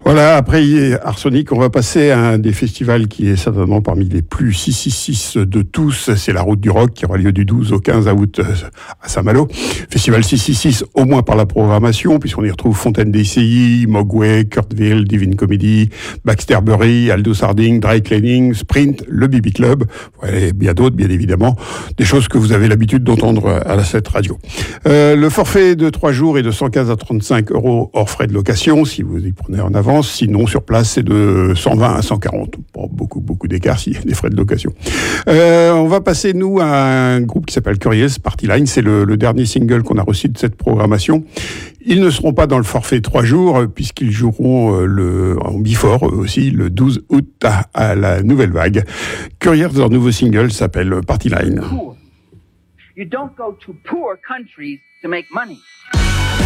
Voilà, après Arsenic, on va passer à un des festivals qui est certainement parmi les plus 666 de tous. C'est la Route du Rock qui aura lieu du 12 au 15 août à Saint-Malo. Festival 666 au moins par la programmation, puisqu'on y retrouve Fontaine DCI, Mogwai, Kurtville, Divine Comedy, Baxter Bury, Aldous Harding, Dry Cleaning, Sprint, le BB Club, et bien d'autres, bien évidemment. Des choses que vous avez l'habitude d'entendre à cette radio. Le forfait de 3 jours est de 115 à 35 € hors frais de location, si vous y prenez en avance. Sinon, sur place, c'est de 120 à 140. Bon, beaucoup d'écart s'il y a des frais de location. On va passer, nous, à un groupe qui s'appelle Curious Party Line. C'est le dernier single qu'on a reçu de cette programmation. Ils ne seront pas dans le forfait 3 jours, puisqu'ils joueront en before aussi, le 12 août à la Nouvelle Vague. Curious, leur nouveau single s'appelle Party Line. You don't go to poor countries to make money.